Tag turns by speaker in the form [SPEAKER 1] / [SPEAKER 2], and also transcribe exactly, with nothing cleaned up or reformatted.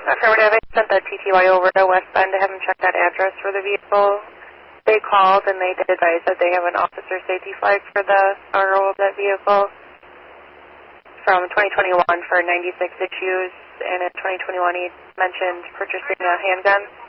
[SPEAKER 1] Affirmative. I sent the T T Y over to West Bend to have them check that address for the vehicle. They called and they did advise that they have an officer safety flag for the R O of that vehicle from twenty twenty-one for ninety-six issues, and in twenty twenty-one he mentioned purchasing a handgun.